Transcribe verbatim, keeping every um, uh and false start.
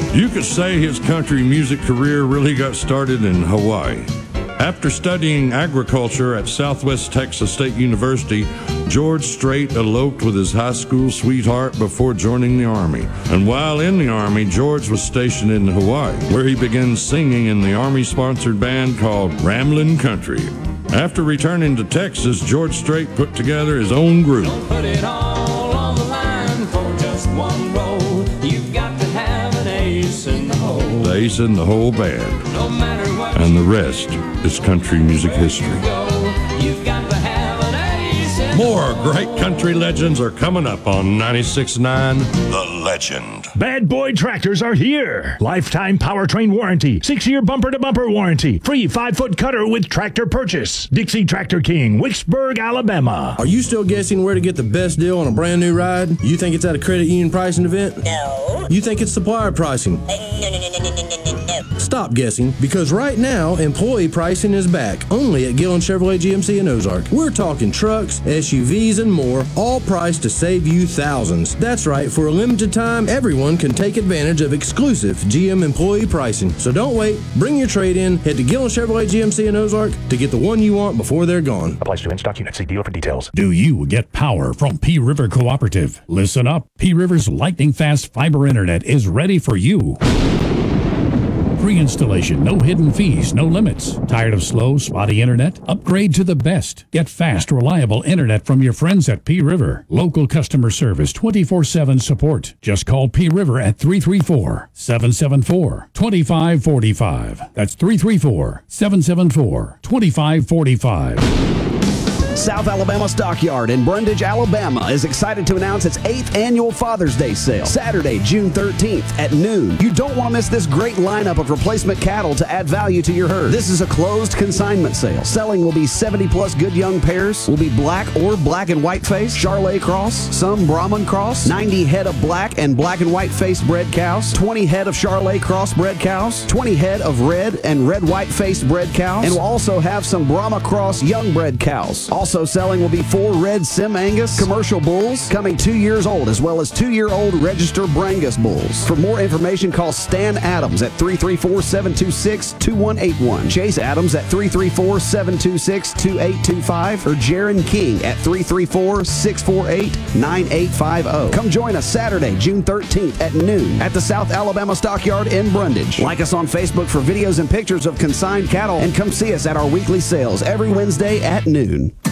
You could say his country music career really got started in Hawaii. After studying agriculture at Southwest Texas State University, George Strait eloped with his high school sweetheart before joining the Army. And while in the Army, George was stationed in Hawaii, where he began singing in the Army-sponsored band called Ramblin' Country. After returning to Texas, George Strait put together his own group. Don't put it all on the line for just one roll. You've got to have an ace in the hole. The ace in the whole band. No matter what. And the rest is country music history. You've got to have an ace in More great country legends are coming up on ninety-six point nine The Legend. Bad Boy Tractors are here. Lifetime powertrain warranty. Six-year bumper-to-bumper warranty. Free five-foot cutter with tractor purchase. Dixie Tractor King, Wicksburg, Alabama. Are you still guessing where to get the best deal on a brand new ride? You think it's at a credit union pricing event? No. You think it's supplier pricing? Uh, no, no, no, no, no, no, no, no. Stop guessing, because right now, employee pricing is back, only at Gillen Chevrolet G M C in Ozark. We're talking trucks, S U Vs, and more, all priced to save you thousands. That's right, for a limited time, everyone can take advantage of exclusive G M employee pricing. So don't wait, bring your trade-in, head to Gillen Chevrolet G M C in Ozark to get the one you want before they're gone. Applies to in-stock units. See dealer for details. Do you get power from P River Cooperative? Listen up. P River's lightning-fast fiber internet is ready for you. Free installation, no hidden fees, no limits. Tired of slow, spotty internet? Upgrade to the best. Get fast, reliable internet from your friends at P River. Local customer service, twenty-four seven support. Just call P River at three three four, seven seven four, two five four five. That's three three four, seven seven four, two five four five. South Alabama Stockyard in Brundage, Alabama is excited to announce its eighth annual Father's Day sale, Saturday, June thirteenth at noon. You don't want to miss this great lineup of replacement cattle to add value to your herd. This is a closed consignment sale. Selling will be seventy plus good young pairs, will be black or black and white face, Charolais cross, some Brahman cross, ninety head of black and black and white faced bred cows, twenty head of Charolais cross bred cows, twenty head of red and red white faced bred cows, and we'll also have some Brahma cross young bred cows. Also selling will be four red Sim Angus commercial bulls coming two years old, as well as two-year-old register Brangus bulls. For more information, call Stan Adams at three three four, seven two six, two one eight one, Chase Adams at three three four, seven two six, two eight two five, or Jaron King at three three four, six four eight, nine eight five zero. Come join us Saturday, June thirteenth at noon at the South Alabama Stockyard in Brundage. Like us on Facebook for videos and pictures of consigned cattle, and come see us at our weekly sales every Wednesday at noon.